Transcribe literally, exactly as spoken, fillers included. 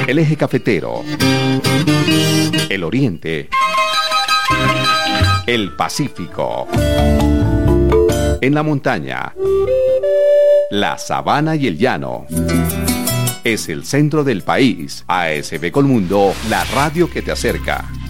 El eje cafetero, el oriente, el Pacífico, en la montaña, la sabana y el llano. Es el centro del país. A S B Colmundo, la radio que te acerca.